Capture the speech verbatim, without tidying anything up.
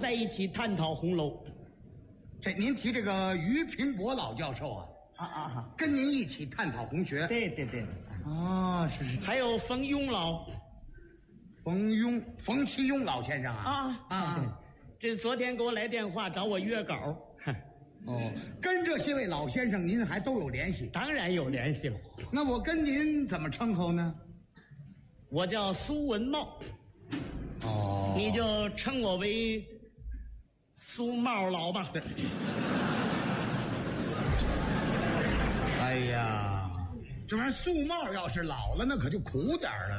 在一起探讨红楼。 这您提这个于平伯老教授啊， 啊啊， 跟您一起探讨红学。 对对对。 啊，是是。 还有冯庸老， 冯庸，冯其庸老先生啊啊啊！ 这昨天给我来电话找我约稿。 哦，跟这些位老先生您还都有联系？ 当然有联系了。 那我跟您怎么称呼呢？ 我叫苏文茂。 哦， 你就称我为苏茂老吧。 哎呀，这玩意儿苏茂要是老了，那可就苦点儿了。